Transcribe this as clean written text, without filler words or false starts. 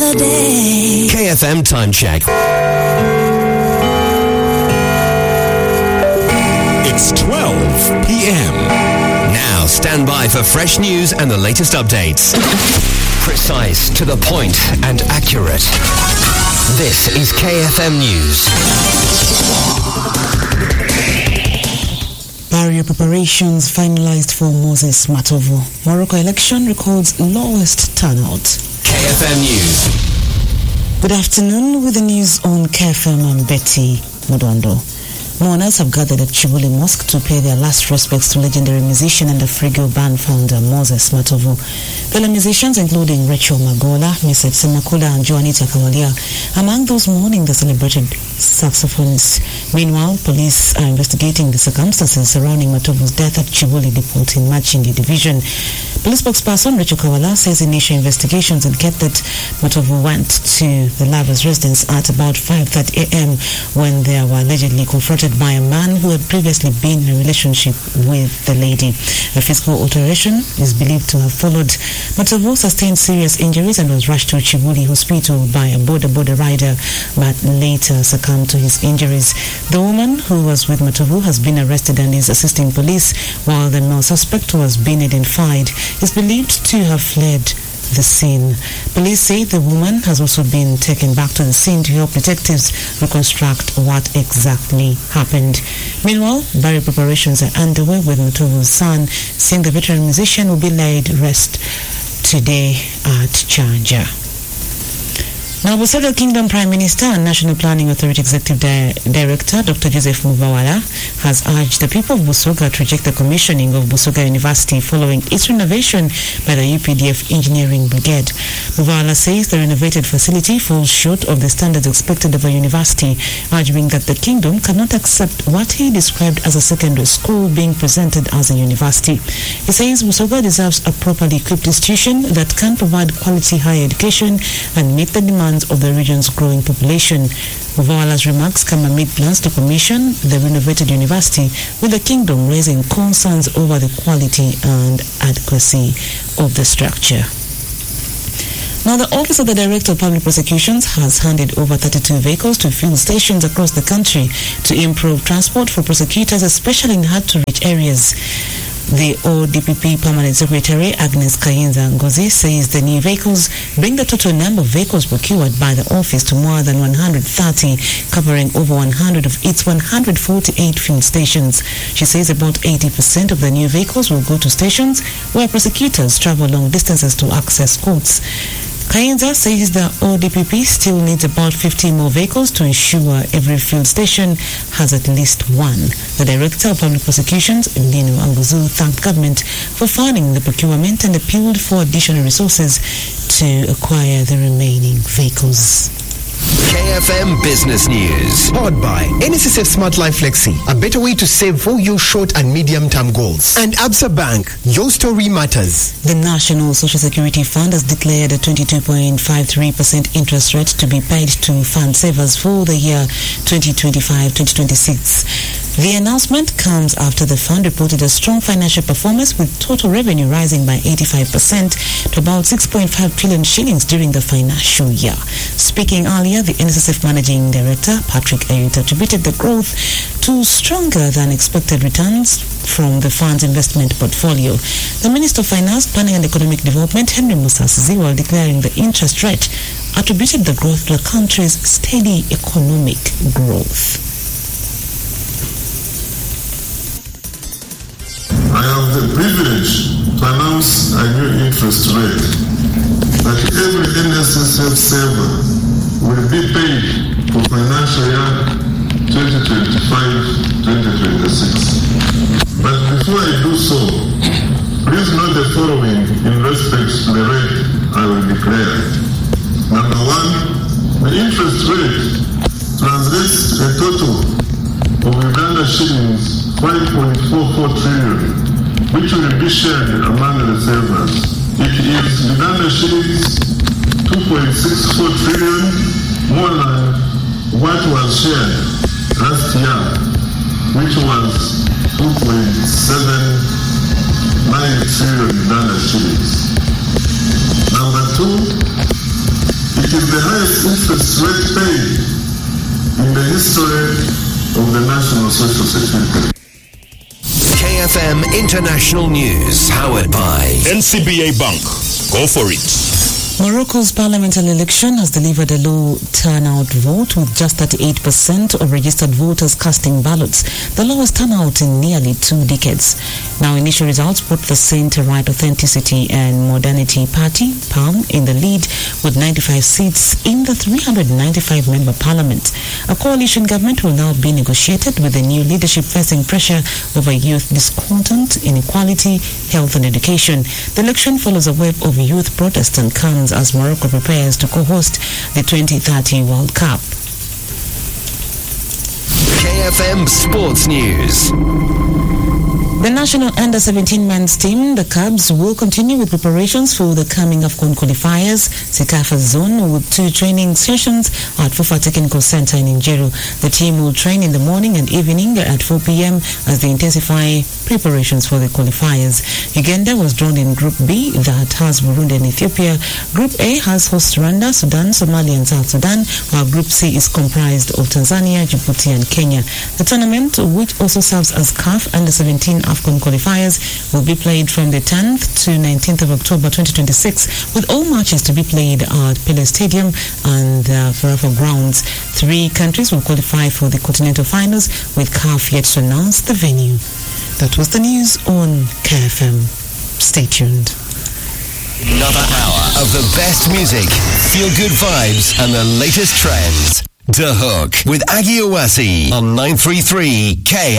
the day. KFM Time Check. It's 12 p.m. Now stand by for fresh news and the latest updates. Precise, to the point, and accurate. This is KFM News. Barrier preparations finalized for Moses Matovu. Morocco election records lowest turnout. KFM News. Good afternoon. With the news on KFM, I'm Betty Mudondo. Mourners have gathered at Chibuli Mosque to pay their last respects to legendary musician and Afrigo band founder Moses Matovu. Fellow musicians including Rachel Magola, Mrs. Semakula and Joanita Kawalia among those mourning the celebrated saxophonist. Meanwhile, police are investigating the circumstances surrounding Matovu's death at Chibuli Depot in Machindi Division. Police spokesperson Rachel Kawala says initial investigations indicate that Matovu went to the lover's residence at about 5:30 a.m. when they were allegedly confronted by a man who had previously been in a relationship with the lady. A physical alteration is believed to have followed. Matovu sustained serious injuries and was rushed to Chibuli Hospital by a border rider, but later succumbed to his injuries. The woman who was with Matovu has been arrested and is assisting police, while the male suspect, who has been identified, is believed to have fled the scene. Police say the woman has also been taken back to the scene to help detectives reconstruct what exactly happened. Meanwhile, burial preparations are underway, with Matovu's son saying the veteran musician will be laid rest today at Chanja. Now, Busega Kingdom Prime Minister and National Planning Authority Executive Director Dr. Joseph Mubawala has urged the people of Busoga to reject the commissioning of Busoga University following its renovation by the UPDF Engineering Brigade. Mubawala says the renovated facility falls short of the standards expected of a university, arguing that the kingdom cannot accept what he described as a secondary school being presented as a university. He says Busoga deserves a properly equipped institution that can provide quality higher education and meet the demands of the region's growing population. Mubawala's remarks come amid plans to commission the renovated university, with the kingdom raising concerns over the quality and adequacy of the structure. Now, the Office of the Director of Public Prosecutions has handed over 32 vehicles to field stations across the country to improve transport for prosecutors, especially in hard-to-reach areas. The ODPP Permanent Secretary Agnes Kayenza Ngozi says the new vehicles bring the total number of vehicles procured by the office to more than 130, covering over 100 of its 148 field stations. She says about 80% of the new vehicles will go to stations where prosecutors travel long distances to access courts. Kayenza says the ODPP still needs about 50 more vehicles to ensure every field station has at least one. The Director of Public Prosecutions, Lino Anguzu, thanked government for funding the procurement and appealed for additional resources to acquire the remaining vehicles. KFM Business News. Powered by NSSF Smart Life Flexi, a better way to save for your short and medium-term goals. And Absa Bank, your story matters. The National Social Security Fund has declared a 22.53% interest rate to be paid to fund savers for the year 2025-2026. The announcement comes after the fund reported a strong financial performance, with total revenue rising by 85% to about 6.5 trillion shillings during the financial year. Speaking earlier, the NSSF Managing Director, Patrick Ayut, attributed the growth to stronger than expected returns from the fund's investment portfolio. The Minister of Finance, Planning and Economic Development, Henry Musasizi, while declaring the interest rate, attributed the growth to the country's steady economic growth. I have the privilege to announce a new interest rate that every NSSF saver will be paid for financial year 2025-2026. But before I do so, please note the following in respect to the rate I will declare. Number one, the interest rate translates a total of Uganda shillings 5.44 trillion, which will be shared among the savers. It is Uganda shillings 2.64 trillion more than what was shared last year, which was 2.79 trillion Uganda shillings. Number two, it It is the highest interest rate paid in the history of the National Social Security. KFM International News, powered by NCBA Bank. Go for it. Morocco's parliamentary election has delivered a low turnout vote with just 38% of registered voters casting ballots, the lowest turnout in nearly 2 decades. Now, initial results put the Centre-Right Authenticity and Modernity Party, PALM, in the lead with 95 seats in the 395-member parliament. A coalition government will now be negotiated with the new leadership facing pressure over youth discontent, inequality, health and education. The election follows a wave of youth protests and comes as Morocco prepares to co-host the 2030 World Cup. KFM Sports News. The national under-17 men's team, the Cubs, will continue with preparations for the coming AFCON qualifiers, Sekafa Zone, with 2 training sessions at FUFA Technical Center in Injeru. The team will train in the morning and evening at 4 p.m. as they intensify preparations for the qualifiers. Uganda was drawn in Group B that has Burundi and Ethiopia. Group A has host Rwanda, Sudan, Somalia and South Sudan, while Group C is comprised of Tanzania, Djibouti and Kenya. The tournament, which also serves as CAF under-17 AFCON qualifiers, will be played from the 10th to 19th of October 2026, with all matches to be played at Pele Stadium and Farafa grounds. 3 countries will qualify for the continental finals, with CAF yet to announce the venue. That was the news on KFM. Stay tuned. Another hour of the best music, feel-good vibes and the latest trends. The Hook with Aggie Owasi on 933 K.